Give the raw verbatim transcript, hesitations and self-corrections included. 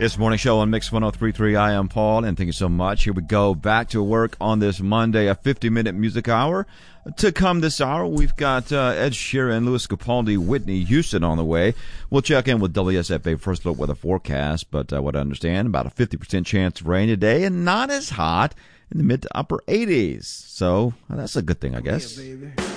This morning show on Mix one oh three point three. I am Paul, and thank you so much. Here we go, back to work on this Monday, a fifty-minute music hour. To come this hour, we've got uh, Ed Sheeran, Louis Capaldi, Whitney Houston on the way. We'll check in with W S F A first look with a forecast, but uh, what I understand, about a fifty percent chance of rain today, and not as hot in the mid to upper eighties. So well, that's a good thing, I guess. Yeah,